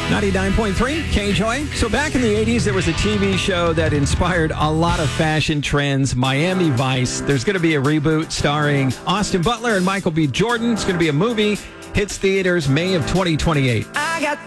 99.3 KJOY. So back in the 80s, there was a TV show that inspired a lot of fashion trends, Miami Vice. There's going to be a reboot starring Austin Butler and Michael B. Jordan. It's going to be a movie. Hits theaters May of 2028.